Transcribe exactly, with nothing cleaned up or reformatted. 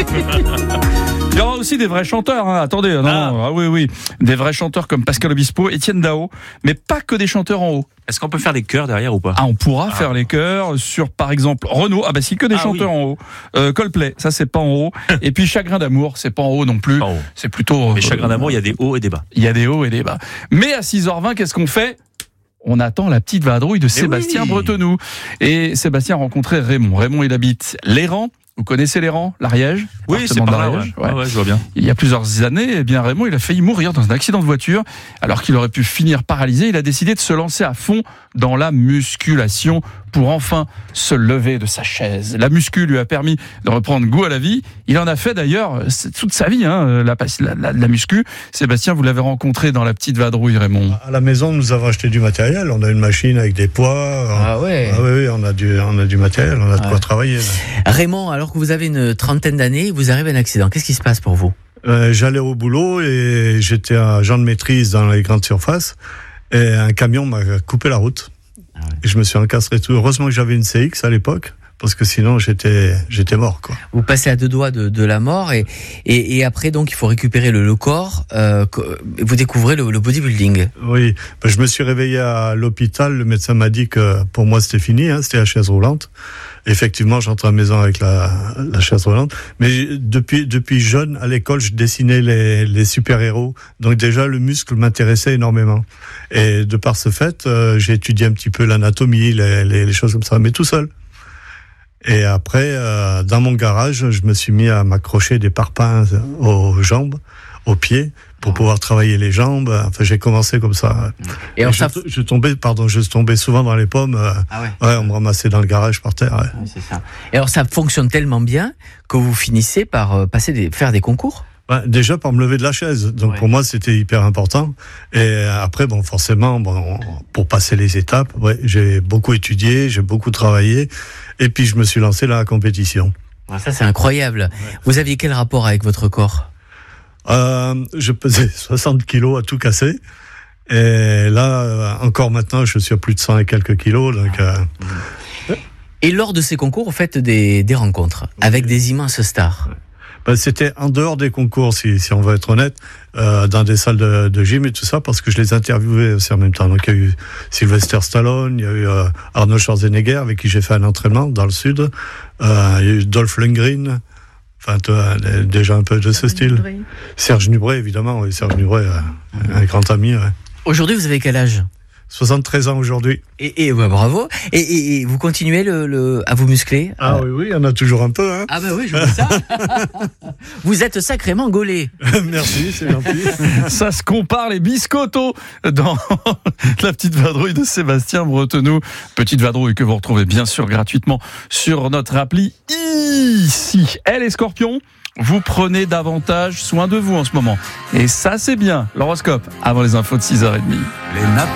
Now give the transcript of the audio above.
Il y aura aussi des vrais chanteurs, hein. Attendez, non, ah. ah oui, oui, des vrais chanteurs comme Pascal Obispo, Étienne Dao, mais pas que des chanteurs en haut. Est-ce qu'on peut faire les chœurs derrière ou pas? Ah, on pourra ah. faire les chœurs sur, par exemple, Renaud. Ah bah si, que des ah, chanteurs oui. en haut. Euh, Coldplay, ça c'est pas en haut. Et puis Chagrin d'amour, c'est pas en haut non plus. Haut. C'est plutôt. Mais euh, Chagrin d'amour, il y a des hauts et des bas. Il y a des hauts et des bas. Mais à six heures vingt, qu'est-ce qu'on fait? On attend la petite vadrouille de Et Sébastien oui. Bretenoux. Et Sébastien a rencontré Raymond. Raymond, il habite l'Héran. Vous connaissez l'Héran, l'Ariège? Oui, c'est par là, ouais. Ouais. Ouais, je vois bien. Il y a plusieurs années, eh bien Raymond, il a failli mourir dans un accident de voiture. Alors qu'il aurait pu finir paralysé, il a décidé de se lancer à fond dans la musculation pour enfin se lever de sa chaise. La muscu lui a permis de reprendre goût à la vie. Il en a fait d'ailleurs toute sa vie, hein, la, la, la, la muscu. Sébastien, vous l'avez rencontré dans la petite vadrouille, Raymond. À la maison, nous avons acheté du matériel. On a une machine avec des poids. Ah ouais. Ah oui, oui, on a du, on a du matériel, on a de ah. quoi travailler. Là. Raymond, alors que vous avez une trentaine d'années, vous arrivez à un accident. Qu'est-ce qui se passe pour vous? euh, J'allais au boulot et j'étais agent de maîtrise dans les grandes surfaces et un camion m'a coupé la route. Ah ouais. Et je me suis encastré tout. Heureusement que j'avais une C X à l'époque, parce que sinon j'étais, j'étais mort, quoi. Vous passez à deux doigts de, de la mort et, et, et après donc il faut récupérer le, le corps. Euh, vous découvrez le, le bodybuilding. Oui, ben, je me suis réveillé à l'hôpital. Le médecin m'a dit que pour moi c'était fini, hein, c'était la chaise roulante. Effectivement, j'entre à la maison avec la, la chaise roulante. Mais depuis, depuis jeune, à l'école, je dessinais les, les super-héros. Donc déjà, le muscle m'intéressait énormément. Et de par ce fait, euh, j'ai étudié un petit peu l'anatomie, les, les, les choses comme ça, mais tout seul. Et après, euh, dans mon garage, je me suis mis à m'accrocher des parpaings aux jambes, aux pieds, pour pouvoir travailler les jambes. Enfin, j'ai commencé comme ça. Et, et je, ça... je tombais, pardon, je tombais souvent dans les pommes. Ah ouais. Ouais, on me ramassait dans le garage par terre. Ouais. Ouais, c'est ça. Et alors, ça fonctionne tellement bien que vous finissez par passer des, faire des concours. Ouais, déjà par me lever de la chaise. Donc ouais. pour moi, c'était hyper important. Et après, bon, forcément, bon, pour passer les étapes, ouais, j'ai beaucoup étudié, j'ai beaucoup travaillé. Et puis, je me suis lancé dans la compétition. Ouais, ça, c'est incroyable. Ouais. Vous aviez quel rapport avec votre corps? Euh, je pesais soixante kilos à tout casser. Et là, euh, encore maintenant, je suis à plus de cent et quelques kilos. Donc, euh... Et lors de ces concours, vous faites des, des rencontres avec oui. des immenses stars. Ben, c'était en dehors des concours, si, si on veut être honnête, euh, dans des salles de, de gym et tout ça, parce que je les interviewais aussi en même temps. Donc, il y a eu Sylvester Stallone, il y a eu euh, Arnold Schwarzenegger, avec qui j'ai fait un entraînement dans le sud. Euh, il y a eu Dolph Lundgren. Enfin, toi, déjà un peu de ce style. Nubret. Serge Nubret, évidemment. Oui, Serge Nubret, euh, un grand ami. Ouais. Aujourd'hui, vous avez quel âge? soixante-treize ans aujourd'hui. Et, et ouais, bravo. Et, et, et vous continuez le, le, à vous muscler? Ah euh... oui, oui, il y en a toujours un peu. Hein. Ah ben bah oui, je vois ça. Vous êtes sacrément gaulé. Merci, c'est gentil. Ça se compare les biscottos dans la petite vadrouille de Sébastien Bretenoux. Petite vadrouille que vous retrouvez bien sûr gratuitement sur notre appli ici. Elle est Scorpion. Vous prenez davantage soin de vous en ce moment. Et ça, c'est bien. L'horoscope avant les infos de six heures trente. Les nappes